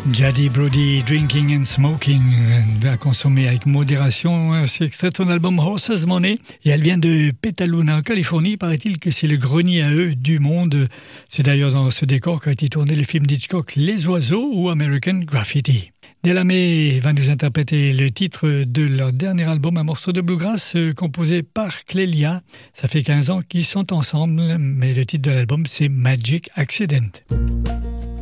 Jaddy Brody, Drinking and Smoking, va consommer avec modération. C'est extrait de son album Horses Money et elle vient de Petaluma, en Californie. Paraît-il que c'est le grenier à eux du monde. C'est d'ailleurs dans ce décor qu'a été tourné le film d'Hitchcock Les Oiseaux ou American Graffiti. Delamay va nous interpréter le titre de leur dernier album, un morceau de bluegrass composé par Clélia. Ça fait 15 ans qu'ils sont ensemble, mais le titre de l'album c'est Magic Accident.